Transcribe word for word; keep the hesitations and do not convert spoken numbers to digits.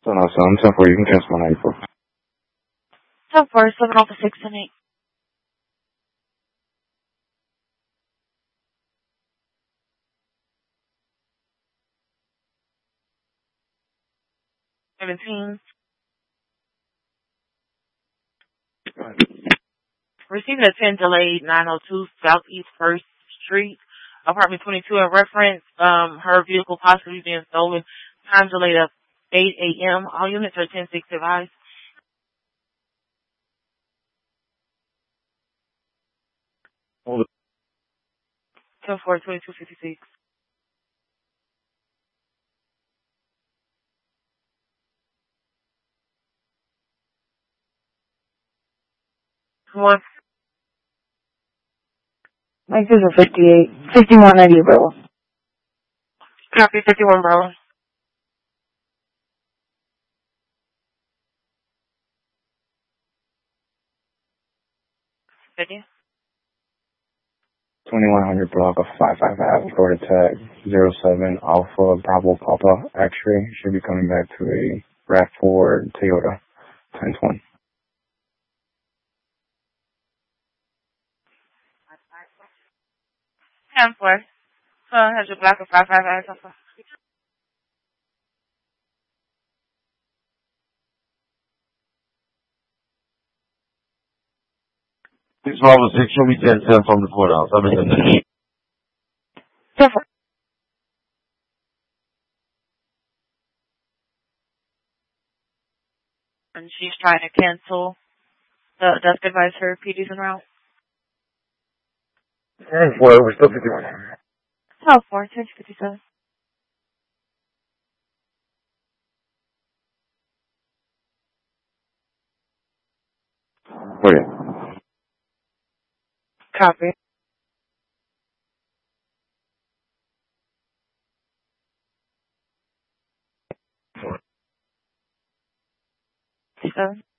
So no, so I'm ten four. You can cancel my ninety four. ten four, seven off of six and eight. Seventeen. Receiving a ten delayed nine oh two Southeast First Street, apartment twenty-two in reference. Um, her vehicle possibly being stolen. Time delayed of eight a.m. All units are ten six advised. Hold it. ten four, twenty-two fifty-six. One. Mike is a fifty-eight. fifty-one ninety, bro. Copy fifty-one, bro. fifty. twenty-one hundred block of five five Ave, Florida Tech, zero seven Alpha Bravo Papa X-ray. Should be coming back to a RAV four Toyota ten twenty. ten four. So has your block of five five Alpha. six Bravo six, show me ten ten from the courthouse. I'm in the ten four. And she's trying to cancel the desk advice for P Ds en route. ten four, we're still fifty-one. twelve four, ten fifty-seven. Wait. Copy. Seven.